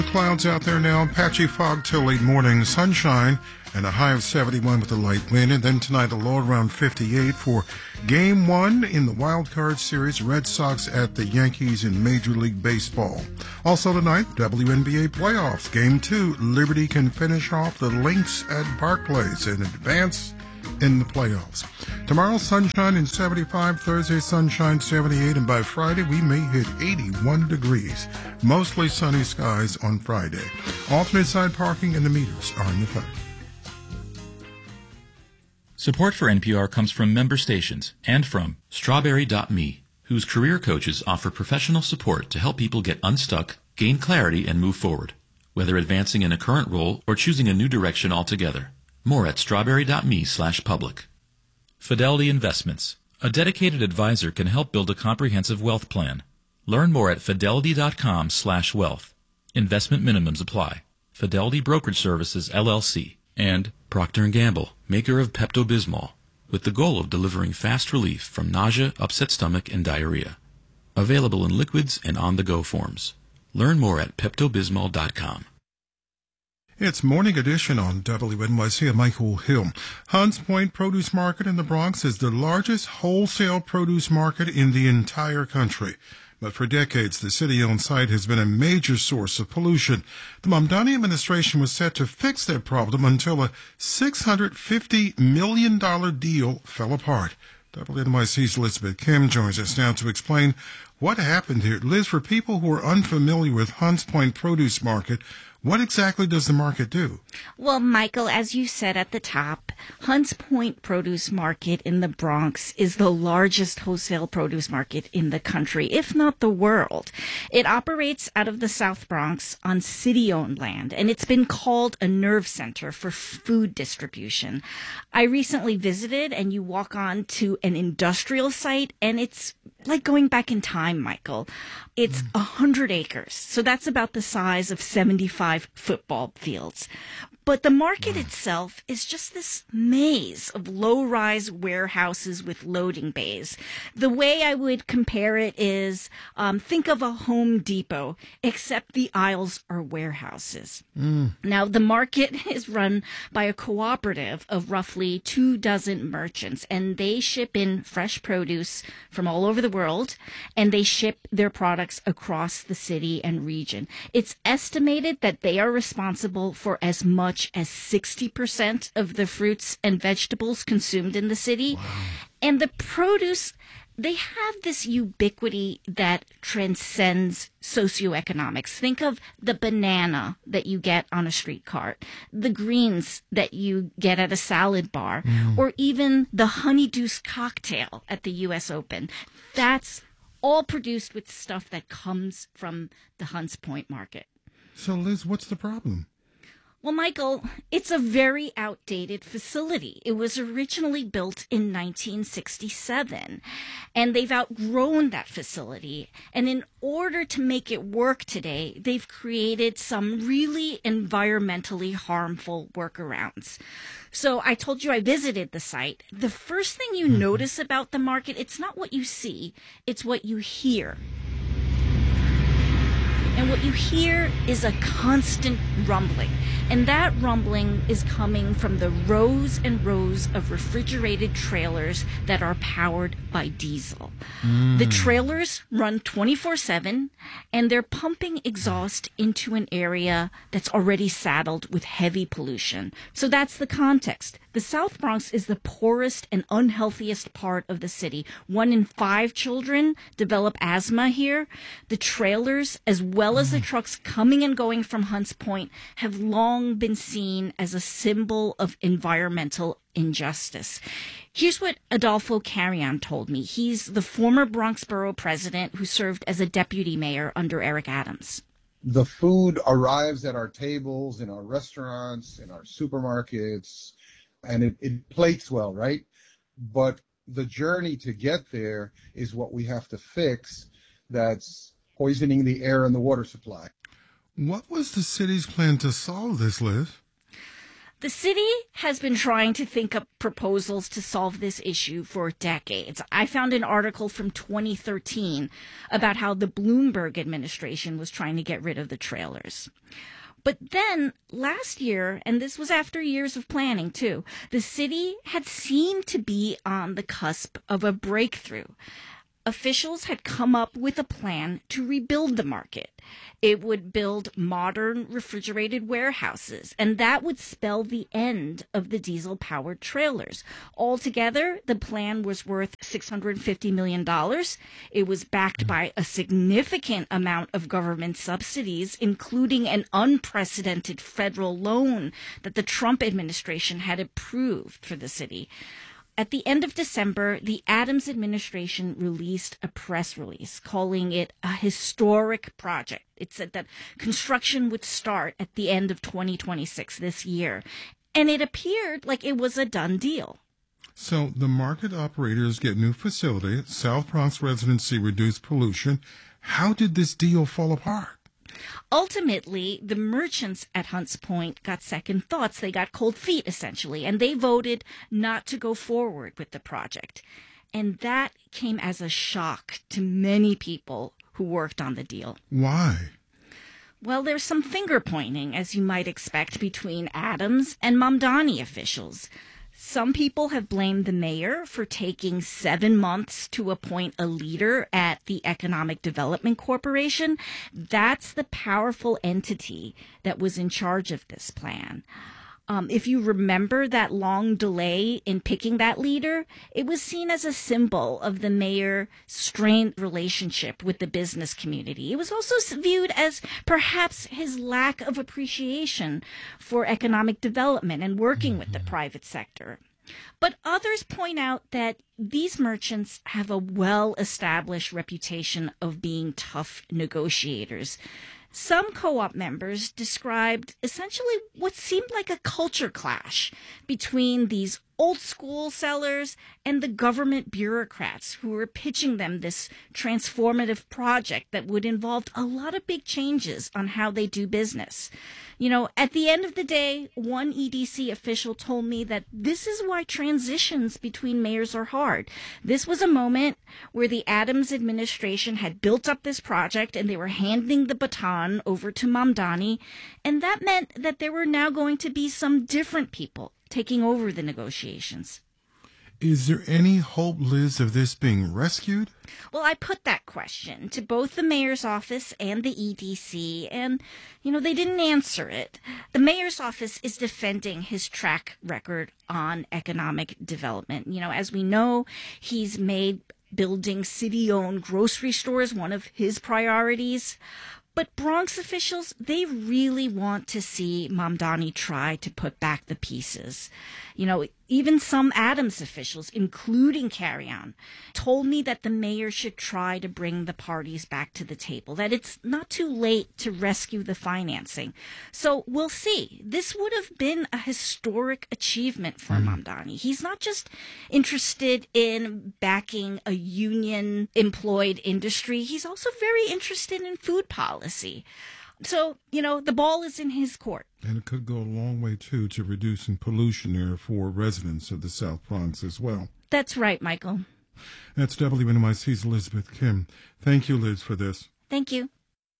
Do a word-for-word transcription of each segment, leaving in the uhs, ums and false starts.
Clouds out there now, patchy fog till late morning, sunshine, and a high of seventy-one with a light wind. And then tonight a low around fifty-eight for Game one in the Wild Card Series, Red Sox at the Yankees in Major League Baseball. Also tonight, W N B A playoffs. Game two, Liberty can finish off the Lynx at Barclays and advance in the playoffs. Tomorrow, sunshine and seventy-five. Thursday, sunshine, seventy-eight. And by Friday, we may hit eighty-one degrees. Mostly sunny skies on Friday. Alternate side parking and the meters are in effect. Support for N P R comes from member stations and from Strawberry dot me, whose career coaches offer professional support to help people get unstuck, gain clarity, and move forward, whether advancing in a current role or choosing a new direction altogether. More at strawberry dot me slash public. Fidelity Investments. A dedicated advisor can help build a comprehensive wealth plan. Learn more at fidelity dot com slash wealth. Investment minimums apply. Fidelity Brokerage Services, L L C. And Procter and Gamble, maker of Pepto-Bismol, with the goal of delivering fast relief from nausea, upset stomach, and diarrhea. Available in liquids and on-the-go forms. Learn more at pepto bismol dot com. It's Morning Edition on W N Y C. I'm Michael Hill. Hunts Point Produce Market in the Bronx is the largest wholesale produce market in the entire country. But for decades, the city-owned site has been a major source of pollution. The Mamdani administration was set to fix that problem until a six hundred fifty million dollars deal fell apart. W N Y C's Elizabeth Kim joins us now to explain what happened here. Liz, for people who are unfamiliar with Hunts Point Produce Market, what exactly does the market do? Well, Michael, as you said at the top, Hunts Point Produce Market in the Bronx is the largest wholesale produce market in the country, if not the world. It operates out of the South Bronx on city-owned land, and it's been called a nerve center for food distribution. I recently visited, and you walk on to an industrial site, and it's like going back in time, Michael. It's a hundred acres, so that's about the size of seventy-five football fields. But the market itself is just this maze of low-rise warehouses with loading bays. The way I would compare it is, um, think of a Home Depot, except the aisles are warehouses. Mm. Now, the market is run by a cooperative of roughly two dozen merchants, and they ship in fresh produce from all over the world, and they ship their products across the city and region. It's estimated that they are responsible for as much as sixty percent of the fruits and vegetables consumed in the city. Wow. And the produce, they have this ubiquity that transcends socioeconomics. Think of the banana that you get on a street cart, the greens that you get at a salad bar, mm. or even the honeydew cocktail at the U S Open. That's all produced with stuff that comes from the Hunts Point market. So, Liz, what's the problem? Well, Michael, it's a very outdated facility. It was originally built in nineteen sixty-seven, and they've outgrown that facility. And in order to make it work today, they've created some really environmentally harmful workarounds. So I told you I visited the site. The first thing you mm-hmm. notice about the market, it's not what you see, it's what you hear. And what you hear is a constant rumbling. And that rumbling is coming from the rows and rows of refrigerated trailers that are powered by diesel. Mm. The trailers run twenty-four seven, and they're pumping exhaust into an area that's already saddled with heavy pollution. So that's the context. The South Bronx is the poorest and unhealthiest part of the city. One in five children develop asthma here. The trailers, as well as the trucks coming and going from Hunts Point, have long been seen as a symbol of environmental injustice. Here's what Adolfo Carrion told me. He's the former Bronx Borough president who served as a deputy mayor under Eric Adams. The food arrives at our tables, in our restaurants, in our supermarkets, and it, it plates well, right? But the journey to get there is what we have to fix. That's poisoning the air and the water supply. What was the city's plan to solve this, Liz? The city has been trying to think up proposals to solve this issue for decades. I found an article from twenty thirteen about how the Bloomberg administration was trying to get rid of the trailers. But then last year, and this was after years of planning too, the city had seemed to be on the cusp of a breakthrough. Officials had come up with a plan to rebuild the market. It would build modern refrigerated warehouses, and that would spell the end of the diesel-powered trailers. Altogether, the plan was worth six hundred fifty million dollars. It was backed by a significant amount of government subsidies, including an unprecedented federal loan that the Trump administration had approved for the city. At the end of December, the Adams administration released a press release calling it a historic project. It said that construction would start at the end of twenty twenty-six this year, and it appeared like it was a done deal. So the market operators get new facility, South Bronx residency reduced pollution. How did this deal fall apart? Ultimately, the merchants at Hunts Point got second thoughts. They got cold feet, essentially, and they voted not to go forward with the project. And that came as a shock to many people who worked on the deal. Why? Well, there's some finger-pointing, as you might expect, between Adams and Mamdani officials. Some people have blamed the mayor for taking seven months to appoint a leader at the Economic Development Corporation. That's the powerful entity that was in charge of this plan. Um, if you remember that long delay in picking that leader, it was seen as a symbol of the mayor's strained relationship with the business community. It was also viewed as perhaps his lack of appreciation for economic development and working with the private sector. But others point out that these merchants have a well-established reputation of being tough negotiators. Some co-op members described essentially what seemed like a culture clash between these old-school sellers and the government bureaucrats who were pitching them this transformative project that would involve a lot of big changes on how they do business. You know, at the end of the day, one E D C official told me that this is why transitions between mayors are hard. This was a moment where the Adams administration had built up this project and they were handing the baton over to Mamdani, and that meant that there were now going to be some different people taking over the negotiations. Is there any hope, Liz, of this being rescued? Well, I put that question to both the mayor's office and the E D C, and, you know, they didn't answer it. The mayor's office is defending his track record on economic development. You know, as we know, he's made building city-owned grocery stores one of his priorities. But Bronx officials, they really want to see Mamdani try to put back the pieces. You know, even some Adams officials, including Carrion, told me that the mayor should try to bring the parties back to the table, that it's not too late to rescue the financing. So we'll see. This would have been a historic achievement for mm. Mamdani. He's not just interested in backing a union-employed industry. He's also very interested in food policy. So, you know, the ball is in his court. And it could go a long way, too, to reducing pollution there for residents of the South Bronx as well. That's right, Michael. That's W N Y C's Elizabeth Kim. Thank you, Liz, for this. Thank you.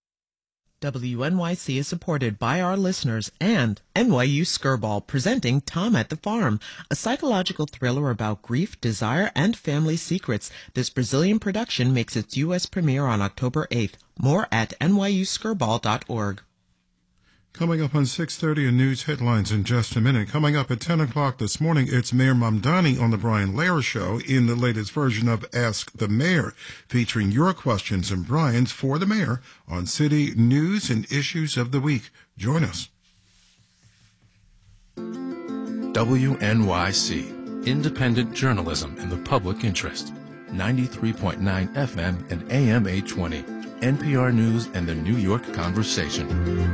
W N Y C is supported by our listeners and N Y U Skirball, presenting Tom at the Farm, a psychological thriller about grief, desire, and family secrets. This Brazilian production makes its U S premiere on October eighth. More at N Y U skirball dot org. Coming up on six thirty in news headlines in just a minute. Coming up at ten o'clock this morning, it's Mayor Mamdani on the Brian Lehrer Show in the latest version of Ask the Mayor, featuring your questions and Brian's for the mayor on city news and issues of the week. Join us. W N Y C, independent journalism in the public interest. ninety-three point nine F M and A M eight twenty. N P R News and the New York Conversation.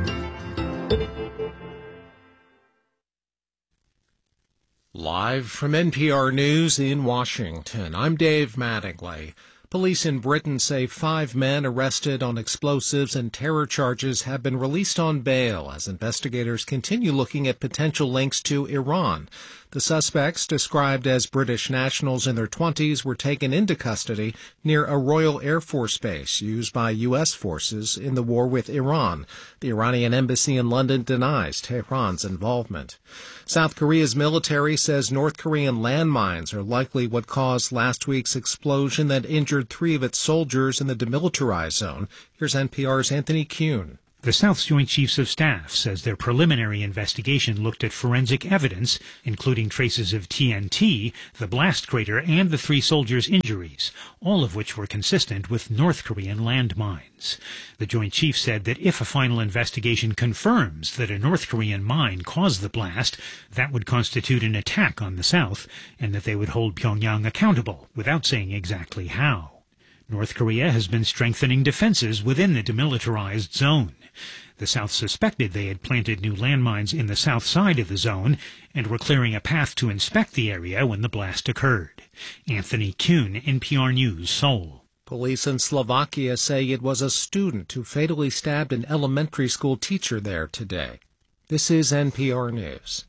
Live from N P R News in Washington, I'm Dave Mattingly. Police in Britain say five men arrested on explosives and terror charges have been released on bail as investigators continue looking at potential links to Iran. The suspects, described as British nationals in their twenties, were taken into custody near a Royal Air Force base used by U S forces in the war with Iran. The Iranian embassy in London denies Tehran's involvement. South Korea's military says North Korean landmines are likely what caused last week's explosion that injured three of its soldiers in the demilitarized zone. Here's N P R's Anthony Kuhn. The South's Joint Chiefs of Staff says their preliminary investigation looked at forensic evidence, including traces of T N T, the blast crater, and the three soldiers' injuries, all of which were consistent with North Korean landmines. The Joint Chiefs said that if a final investigation confirms that a North Korean mine caused the blast, that would constitute an attack on the South, and that they would hold Pyongyang accountable, without saying exactly how. North Korea has been strengthening defenses within the demilitarized zone. The South suspected they had planted new landmines in the south side of the zone and were clearing a path to inspect the area when the blast occurred. Anthony Kuhn, N P R News, Seoul. Police in Slovakia say it was a student who fatally stabbed an elementary school teacher there today. This is N P R News.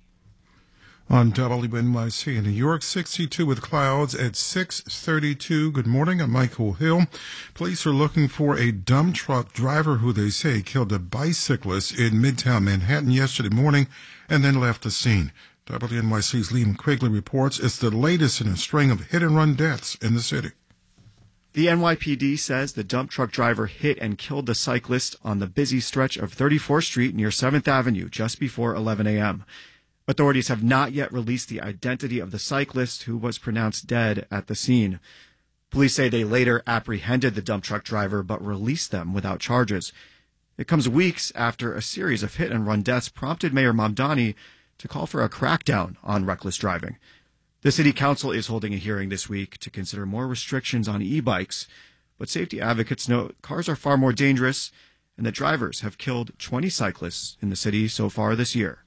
On W N Y C in New York, sixty-two with clouds at six thirty-two. Good morning, I'm Michael Hill. Police are looking for a dump truck driver who they say killed a bicyclist in Midtown Manhattan yesterday morning and then left the scene. W N Y C's Liam Quigley reports it's the latest in a string of hit-and-run deaths in the city. The N Y P D says the dump truck driver hit and killed the cyclist on the busy stretch of thirty-fourth Street near seventh Avenue just before eleven a.m. Authorities have not yet released the identity of the cyclist who was pronounced dead at the scene. Police say they later apprehended the dump truck driver but released them without charges. It comes weeks after a series of hit-and-run deaths prompted Mayor Mamdani to call for a crackdown on reckless driving. The city council is holding a hearing this week to consider more restrictions on e-bikes, but safety advocates note cars are far more dangerous and that drivers have killed twenty cyclists in the city so far this year.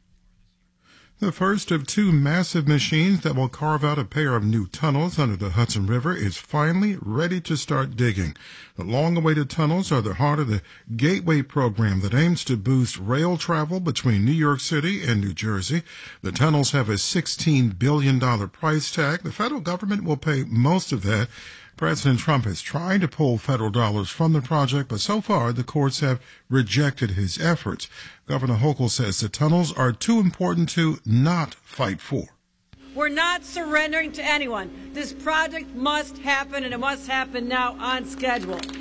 The first of two massive machines that will carve out a pair of new tunnels under the Hudson River is finally ready to start digging. The long-awaited tunnels are the heart of the Gateway program that aims to boost rail travel between New York City and New Jersey. The tunnels have a sixteen billion dollars price tag. The federal government will pay most of that. President Trump is trying to pull federal dollars from the project, but so far the courts have rejected his efforts. Governor Hochul says the tunnels are too important to not fight for. We're not surrendering to anyone. This project must happen, and it must happen now on schedule. So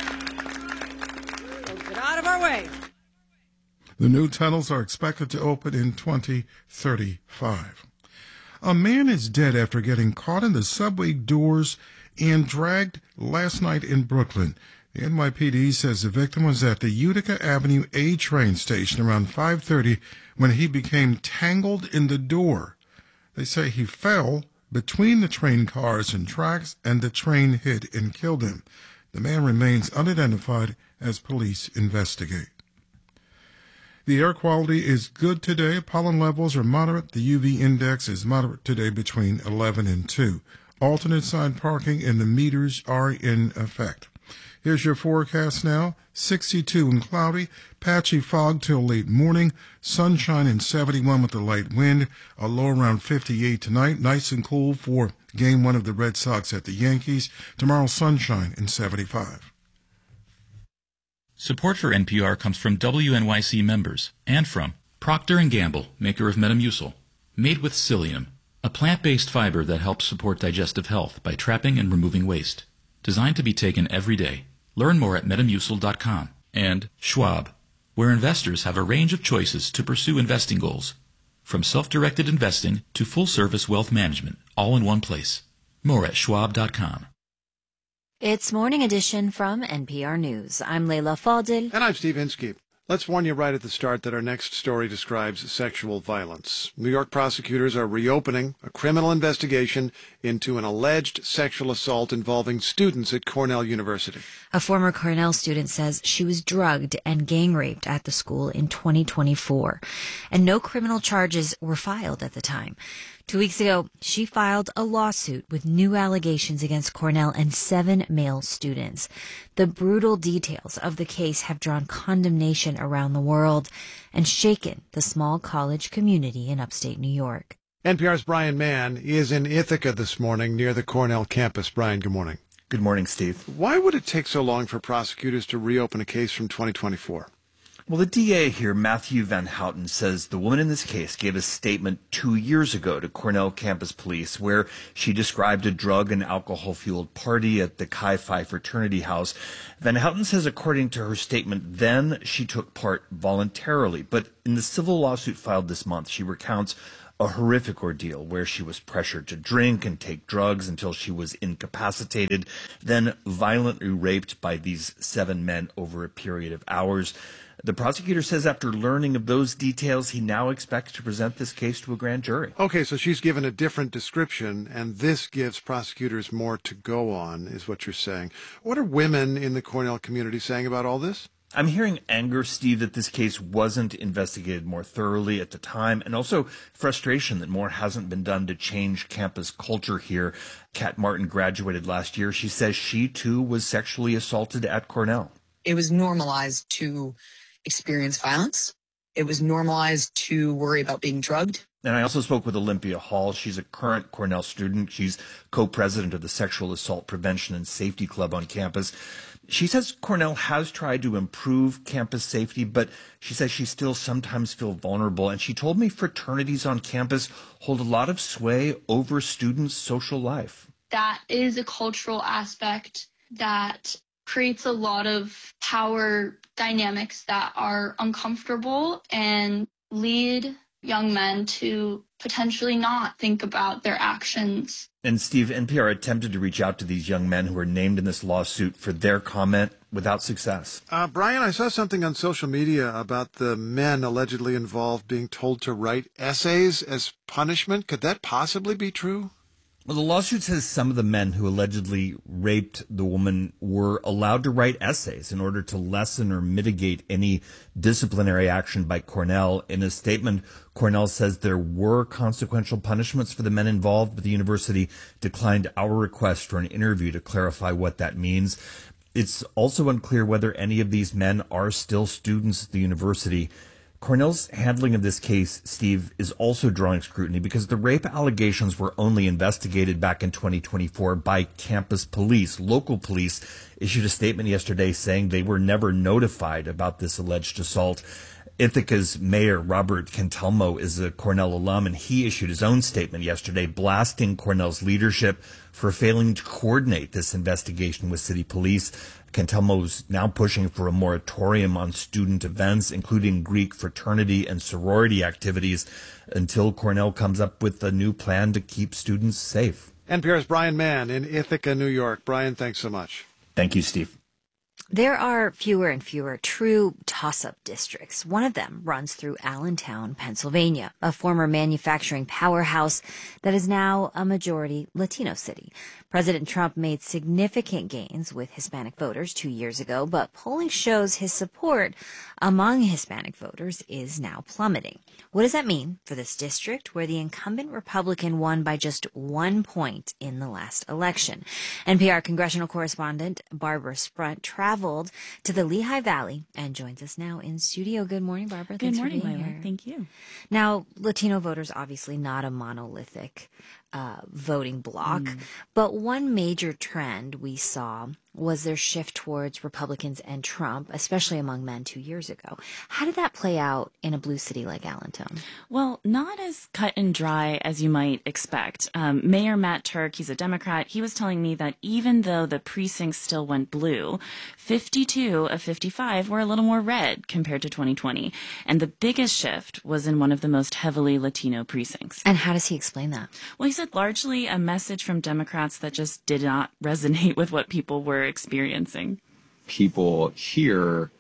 get out of our way. The new tunnels are expected to open in twenty thirty-five. A man is dead after getting caught in the subway doors and dragged last night in Brooklyn. The N Y P D says the victim was at the Utica Avenue A train station around five thirty when he became tangled in the door. They say he fell between the train cars and tracks and the train hit and killed him. The man remains unidentified as police investigate. The air quality is good today. Pollen levels are moderate. The U V index is moderate today between eleven and two. Alternate side parking and the meters are in effect. Here's your forecast now. sixty-two and cloudy, patchy fog till late morning, sunshine and seventy-one with a light wind, a low around fifty-eight tonight, nice and cool for game one of the Red Sox at the Yankees. Tomorrow, sunshine and seventy-five. Support for N P R comes from W N Y C members and from Procter and Gamble, maker of Metamucil, made with psyllium, a plant-based fiber that helps support digestive health by trapping and removing waste. Designed to be taken every day. Learn more at metamucil dot com. And Schwab, where investors have a range of choices to pursue investing goals. From self-directed investing to full-service wealth management, all in one place. More at schwab dot com. It's Morning Edition from N P R News. I'm Leila Fadil. And I'm Steve Inskeep. Let's warn you right at the start that our next story describes sexual violence. New York prosecutors are reopening a criminal investigation into an alleged sexual assault involving students at Cornell University. A former Cornell student says she was drugged and gang raped at the school in twenty twenty-four, and no criminal charges were filed at the time. Two weeks ago, she filed a lawsuit with new allegations against Cornell and seven male students. The brutal details of the case have drawn condemnation around the world and shaken the small college community in upstate New York. N P R's Brian Mann is in Ithaca this morning near the Cornell campus. Brian, good morning. Good morning, Steve. Why would it take so long for prosecutors to reopen a case from twenty twenty-four? Well, the D A here, Matthew Van Houten, says the woman in this case gave a statement two years ago to Cornell campus police where she described a drug and alcohol-fueled party at the Chi Phi fraternity house. Van Houten says, according to her statement then, she took part voluntarily. But in the civil lawsuit filed this month, she recounts a horrific ordeal where she was pressured to drink and take drugs until she was incapacitated, then violently raped by these seven men over a period of hours. The prosecutor says after learning of those details, he now expects to present this case to a grand jury. Okay, so she's given a different description, and this gives prosecutors more to go on, is what you're saying. What are women in the Cornell community saying about all this? I'm hearing anger, Steve, that this case wasn't investigated more thoroughly at the time, and also frustration that more hasn't been done to change campus culture here. Kat Martin graduated last year. She says she, too, was sexually assaulted at Cornell. It was normalized to experience violence. It was normalized to worry about being drugged. And I also spoke with Olympia Hall. She's a current Cornell student. She's co-president of the Sexual Assault Prevention and Safety Club on campus. She says Cornell has tried to improve campus safety, but she says she still sometimes feels vulnerable. And she told me fraternities on campus hold a lot of sway over students' social life. That is a cultural aspect that creates a lot of power dynamics that are uncomfortable and lead young men to potentially not think about their actions. And Steve, N P R attempted to reach out to these young men who were named in this lawsuit for their comment without success. Uh, Brian, I saw something on social media about the men allegedly involved being told to write essays as punishment. Could that possibly be true? Well, the lawsuit says some of the men who allegedly raped the woman were allowed to write essays in order to lessen or mitigate any disciplinary action by Cornell. In a statement, Cornell says there were consequential punishments for the men involved, but the university declined our request for an interview to clarify what that means. It's also unclear whether any of these men are still students at the university. Cornell's handling of this case, Steve, is also drawing scrutiny because the rape allegations were only investigated back in twenty twenty-four by campus police. Local police issued a statement yesterday saying they were never notified about this alleged assault. Ithaca's mayor, Robert Cantelmo, is a Cornell alum, and he issued his own statement yesterday blasting Cornell's leadership for failing to coordinate this investigation with city police. Cantelmo's now pushing for a moratorium on student events, including Greek fraternity and sorority activities, until Cornell comes up with a new plan to keep students safe. N P R's Brian Mann in Ithaca, New York. Brian, thanks so much. Thank you, Steve. There are fewer and fewer true toss-up districts. One of them runs through Allentown, Pennsylvania, a former manufacturing powerhouse that is now a majority Latino city. President Trump made significant gains with Hispanic voters two years ago, but polling shows his support among Hispanic voters is now plummeting. What does that mean for this district where the incumbent Republican won by just one point in the last election? N P R congressional correspondent Barbara Sprunt traveled to the Lehigh Valley and joins us now in studio. Good morning, Barbara. Good Thanks morning, for being Lila. here. Thank you. Now, Latino voters obviously not a monolithic uh, voting bloc, Mm. but one major trend we saw was their shift towards Republicans and Trump, especially among men two years ago. How did that play out in a blue city like Allentown? Well, not as cut and dry as you might expect. Um, Mayor Matt Turk, he's a Democrat, he was telling me that even though the precincts still went blue, fifty-two of fifty-five were a little more red compared to twenty twenty. And the biggest shift was in one of the most heavily Latino precincts. And how does he explain that? Well, he said largely a message from Democrats that just did not resonate with what people were experiencing. People here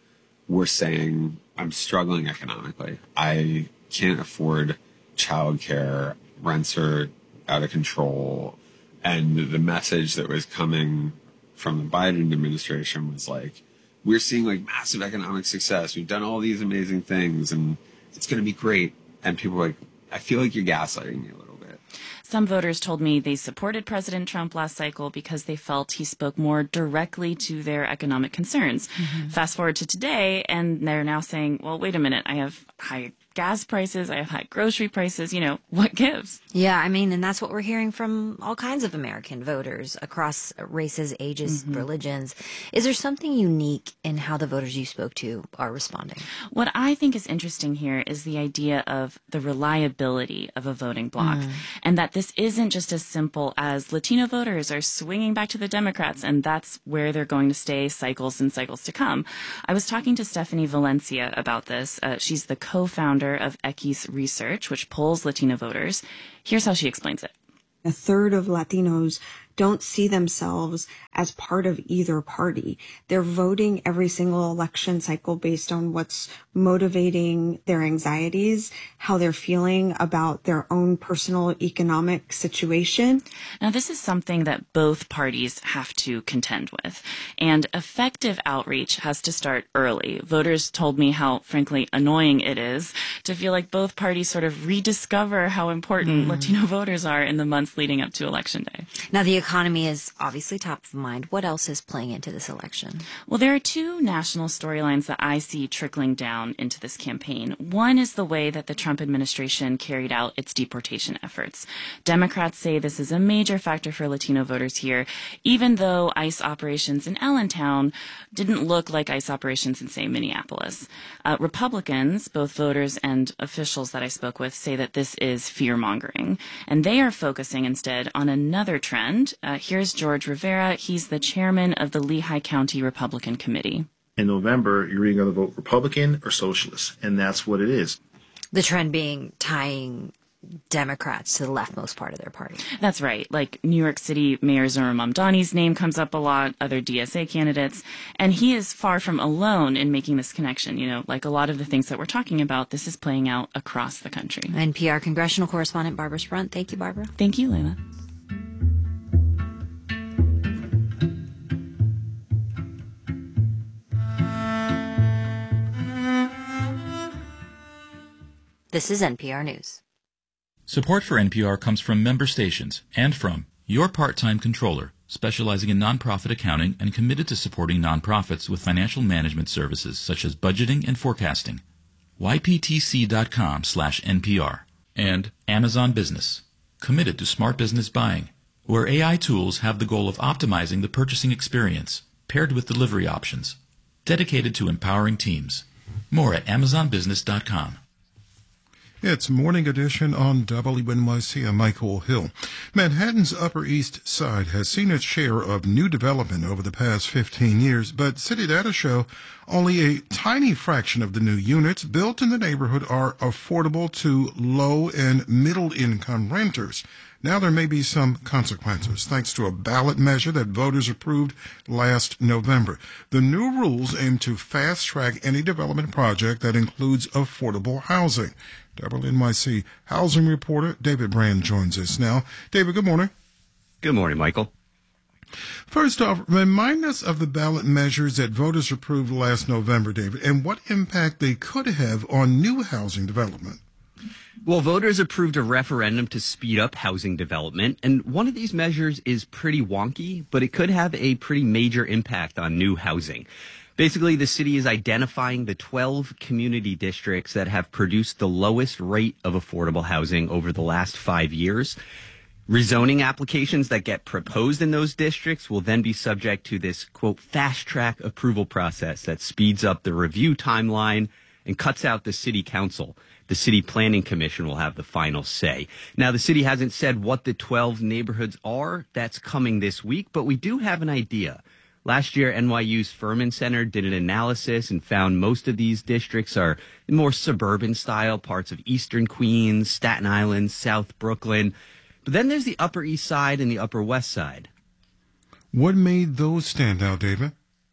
were saying, I'm struggling economically. I can't afford childcare. Rents are out of control. And the message that was coming from the Biden administration was like, we're seeing like massive economic success. We've done all these amazing things and it's going to be great. And people were like, I feel like you're gaslighting me a little bit. Some voters told me they supported President Trump last cycle because they felt he spoke more directly to their economic concerns. Mm-hmm. Fast forward to today, and they're now saying, well, wait a minute, I have high gas prices, I have high grocery prices, you know, what gives? Yeah, I mean, and that's what we're hearing from all kinds of American voters across races, ages, mm-hmm. religions. Is there something unique in how the voters you spoke to are responding? What I think is interesting here is the idea of the reliability of a voting bloc, mm. and that this isn't just as simple as Latino voters are swinging back to the Democrats, and that's where they're going to stay cycles and cycles to come. I was talking to Stephanie Valencia about this. Uh, she's the co-founder of Equis Research, which polls Latino voters. Here's how she explains it. A third of Latinos don't see themselves as part of either party. They're voting every single election cycle based on what's motivating their anxieties, how they're feeling about their own personal economic situation. Now, this is something that both parties have to contend with, and effective outreach has to start early. Voters told me how, frankly, annoying it is to feel like both parties sort of rediscover how important mm. Latino voters are in the months leading up to Election Day. Now, the economy is obviously top of mind. What else is playing into this election? Well, there are two national storylines that I see trickling down into this campaign. One is the way that the Trump administration carried out its deportation efforts. Democrats say this is a major factor for Latino voters here, even though ICE operations in Allentown didn't look like ICE operations in, say, Minneapolis. Uh, Republicans, both voters and officials that I spoke with, say that this is fear-mongering, and they are focusing instead on another trend. Uh, here's George Rivera. He's the chairman of the Lehigh County Republican Committee. In November, you're either going to vote Republican or Socialist, and that's what it is. The trend being tying Democrats to the leftmost part of their party. That's right. Like New York City Mayor Zohran Mamdani's name comes up a lot, other D S A candidates, and he is far from alone in making this connection. You know, like a lot of the things that we're talking about, this is playing out across the country. N P R congressional correspondent Barbara Sprunt. Thank you, Barbara. Thank you, Layla. This is N P R News. Support for N P R comes from member stations and from your part-time controller, specializing in nonprofit accounting and committed to supporting nonprofits with financial management services such as budgeting and forecasting. Y P T C dot com slash N P R. And Amazon Business, committed to smart business buying, where A I tools have the goal of optimizing the purchasing experience, paired with delivery options. Dedicated to empowering teams. More at Amazon Business dot com. It's Morning Edition on W N Y C. I'm Michael Hill. Manhattan's Upper East Side has seen its share of new development over the past fifteen years, but city data show only a tiny fraction of the new units built in the neighborhood are affordable to low and middle income renters. Now there may be some consequences, thanks to a ballot measure that voters approved last November. The new rules aim to fast-track any development project that includes affordable housing. W N Y C housing reporter David Brand joins us now. David, good morning. Good morning, Michael. First off, remind us of the ballot measures that voters approved last November, David, and what impact they could have on new housing development. Well, voters approved a referendum to speed up housing development, and one of these measures is pretty wonky, but it could have a pretty major impact on new housing. Basically, the city is identifying the twelve community districts that have produced the lowest rate of affordable housing over the last five years. Rezoning applications that get proposed in those districts will then be subject to this, quote, fast-track approval process that speeds up the review timeline and cuts out the city council. The City Planning Commission will have the final say. Now, the city hasn't said what the twelve neighborhoods are. That's coming this week, but we do have an idea. Last year, N Y U's Furman Center did an analysis and found most of these districts are more suburban style, parts of eastern Queens, Staten Island, South Brooklyn. But then there's the Upper East Side and the Upper West Side. What made those stand out, David?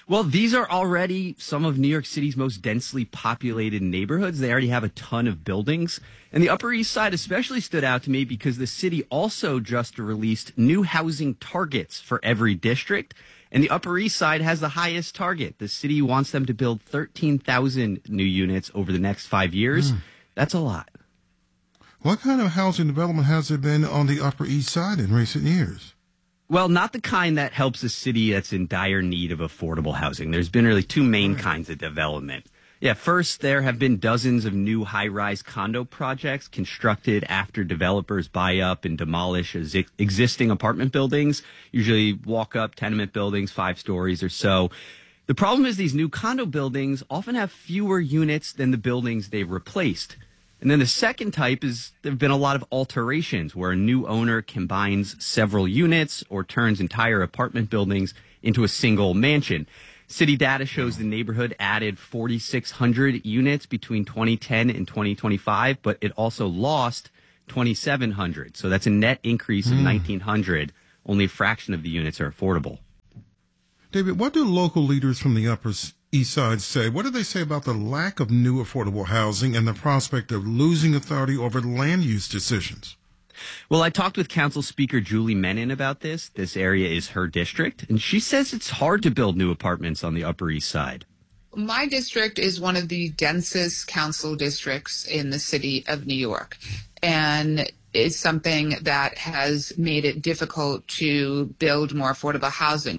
Well, these are already some of New York City's most densely populated neighborhoods. They already have a ton of buildings. And the Upper East Side especially stood out to me because the city also just released new housing targets for every district. And the Upper East Side has the highest target. The city wants them to build thirteen thousand new units over the next five years. Mm. That's a lot. What kind of housing development has there been on the Upper East Side in recent years? Well, not the kind that helps a city that's in dire need of affordable housing. There's been really two main right. kinds of development. Yeah, first, there have been dozens of new high-rise condo projects constructed after developers buy up and demolish existing apartment buildings, usually walk-up tenement buildings, five stories or so. The problem is these new condo buildings often have fewer units than the buildings they've replaced. And then the second type is there have been a lot of alterations where a new owner combines several units or turns entire apartment buildings into a single mansion. City data shows the neighborhood added forty-six hundred units between twenty ten and twenty twenty-five, but it also lost twenty-seven hundred. So that's a net increase of mm. nineteen hundred. Only a fraction of the units are affordable. David, what do local leaders from the Upper East Side say? What do they say about the lack of new affordable housing and the prospect of losing authority over land use decisions? Well, I talked with Council Speaker Julie Menin about this. This area is her district, and she says it's hard to build new apartments on the Upper East Side. My district is one of the densest council districts in the city of New York, and it's something that has made it difficult to build more affordable housing.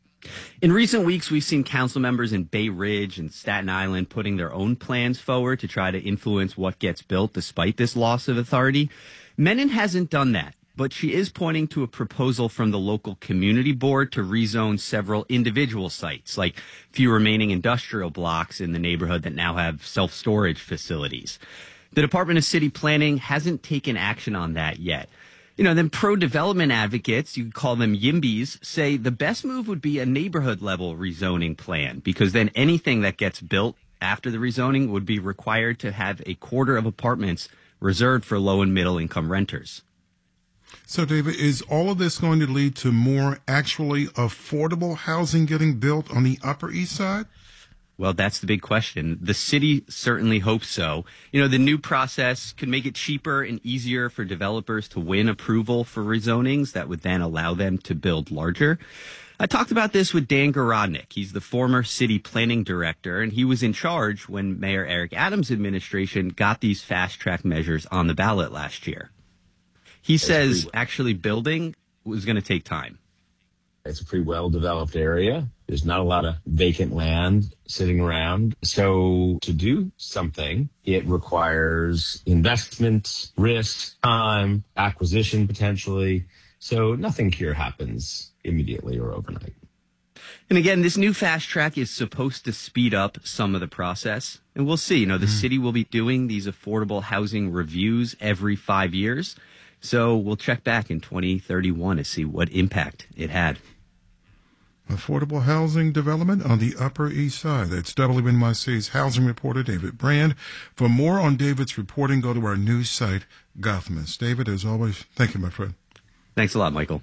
In recent weeks, we've seen council members in Bay Ridge and Staten Island putting their own plans forward to try to influence what gets built despite this loss of authority. Menin hasn't done that, but she is pointing to a proposal from the local community board to rezone several individual sites, like few remaining industrial blocks in the neighborhood that now have self-storage facilities. The Department of City Planning hasn't taken action on that yet. You know, then pro-development advocates, you could call them YIMBYs, say the best move would be a neighborhood-level rezoning plan, because then anything that gets built after the rezoning would be required to have a quarter of apartments reserved for low- and middle-income renters. So, David, is all of this going to lead to more actually affordable housing getting built on the Upper East Side? Well, that's the big question. The city certainly hopes so. You know, the new process could make it cheaper and easier for developers to win approval for rezonings that would then allow them to build larger. I talked about this with Dan Garodnick. He's the former city planning director, and he was in charge when Mayor Eric Adams' administration got these fast-track measures on the ballot last year. He That's says pretty, actually building was going to take time. It's a pretty well-developed area. There's not a lot of vacant land sitting around. So to do something, it requires investment, risk, time, acquisition potentially. So nothing here happens immediately or overnight. And again, this new fast track is supposed to speed up some of the process. And we'll see. You know, the mm. city will be doing these affordable housing reviews every five years. So we'll check back in twenty thirty-one to see what impact it had. Affordable housing development on the Upper East Side. That's W N Y C's housing reporter, David Brand. For more on David's reporting, go to our news site, Gothamist. David, as always, thank you, my friend. Thanks a lot, Michael.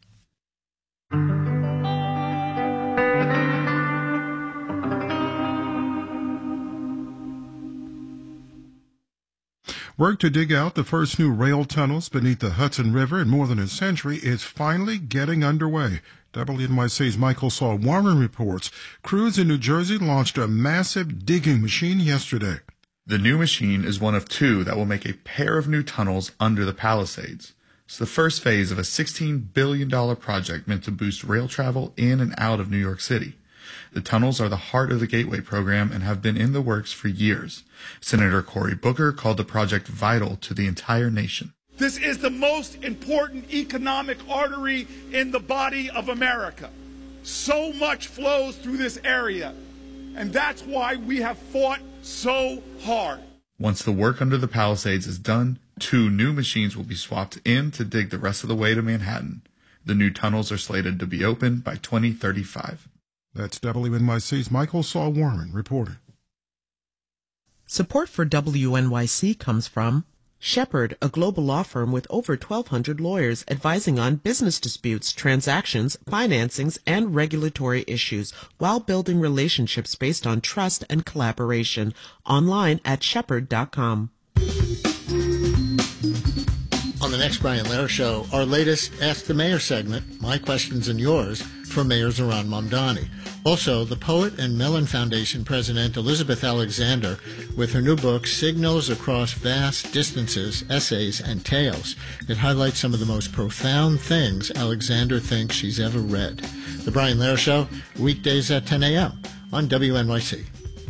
Work to dig out the first new rail tunnels beneath the Hudson River in more than a century is finally getting underway. W N Y C's Michael Saul Warren reports crews in New Jersey launched a massive digging machine yesterday. The new machine is one of two that will make a pair of new tunnels under the Palisades. It's the first phase of a sixteen billion dollars project meant to boost rail travel in and out of New York City. The tunnels are the heart of the Gateway program and have been in the works for years. Senator Cory Booker called the project vital to the entire nation. This is the most important economic artery in the body of America. So much flows through this area, and that's why we have fought so hard. Once the work under the Palisades is done, two new machines will be swapped in to dig the rest of the way to Manhattan. The new tunnels are slated to be open by twenty thirty-five. That's W N Y C's Michael Saul Warren reporting. Support for W N Y C comes from Shepherd, a global law firm with over twelve hundred lawyers advising on business disputes, transactions, financings, and regulatory issues while building relationships based on trust and collaboration. Online at shepherd dot com. On the next Brian Lehrer Show, our latest Ask the Mayor segment, My Questions and Yours, from Mayor Zohran Mamdani. Also, the poet and Mellon Foundation president Elizabeth Alexander with her new book, Signals Across Vast Distances, Essays and Tales. It highlights some of the most profound things Alexander thinks she's ever read. The Brian Lehrer Show, weekdays at ten a.m. on W N Y C.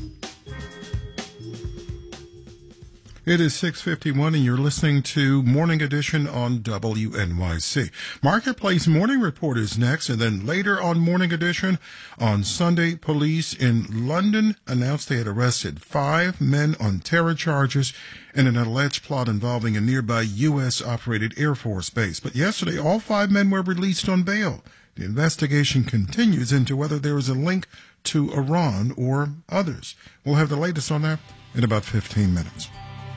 It is six fifty-one, and you're listening to Morning Edition on W N Y C. Marketplace Morning Report is next, and then later on Morning Edition, on Sunday, police in London announced they had arrested five men on terror charges in an alleged plot involving a nearby U S-operated Air Force base. But yesterday, all five men were released on bail. The investigation continues into whether there is a link to Iran or others. We'll have the latest on that in about fifteen minutes.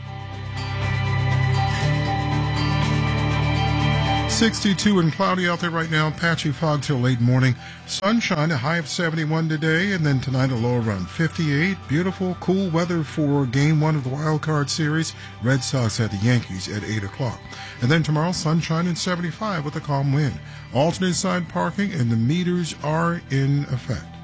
sixty-two and cloudy out there right now. Patchy fog till late morning. Sunshine, a high of seventy-one today, and then tonight a low around fifty-eight. Beautiful, cool weather for game one of the Wild Card Series. Red Sox at the Yankees at eight o'clock. And then tomorrow, sunshine and seventy-five with a calm wind. Alternate side parking, and the meters are in effect.